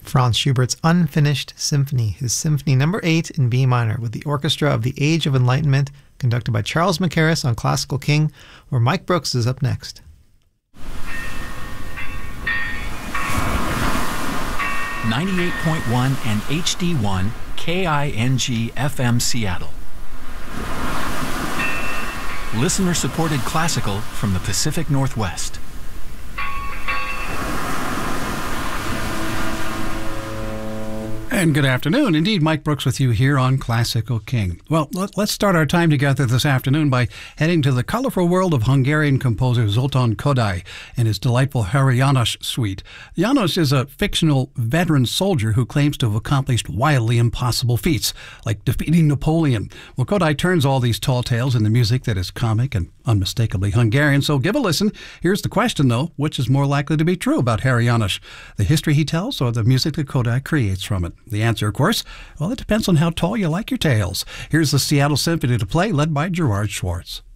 Franz Schubert's Unfinished Symphony, his Symphony No. 8 in B minor, with the Orchestra of the Age of Enlightenment, conducted by Charles Mackerras on Classical King, where Mike Brooks is up next. 98.1 and HD1 KING FM Seattle. Listener-supported classical from the Pacific Northwest. And good afternoon. Indeed, Mike Brooks with you here on Classical King. Well, let's start our time together this afternoon by heading to the colorful world of Hungarian composer Zoltán Kodály and his delightful Harry János suite. János is a fictional veteran soldier who claims to have accomplished wildly impossible feats, like defeating Napoleon. Well, Kodály turns all these tall tales into music that is comic and unmistakably Hungarian, so give a listen. Here's the question, though. Which is more likely to be true about Harry János? The history he tells or the music that Kodály creates from it? The answer, of course, well, it depends on how tall you like your tales. Here's the Seattle Symphony to play, led by Gerard Schwartz.